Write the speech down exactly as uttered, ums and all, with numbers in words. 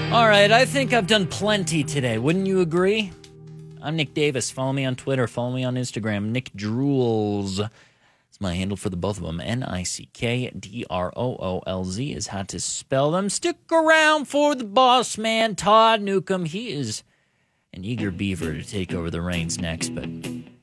All right, I think I've done plenty today. Wouldn't you agree? I'm Nick Davis. Follow me on Twitter. Follow me on Instagram. Nick Drools. It's my handle for the both of them. N I C K D R O O L Z is how to spell them. Stick around for the boss man, Todd Newcomb. He is an eager beaver to take over the reins next, but